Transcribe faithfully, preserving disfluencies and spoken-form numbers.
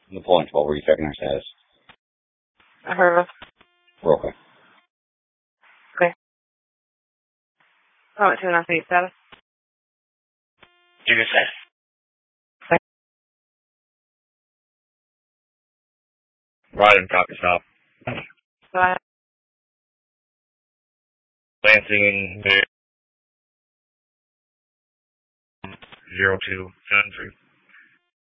The point, what were you checking our status? I heard us. We're okay. Okay. Oh, it's an update status. You can say. Okay. Right in copy stop. Bye. Lansing zero two seven three.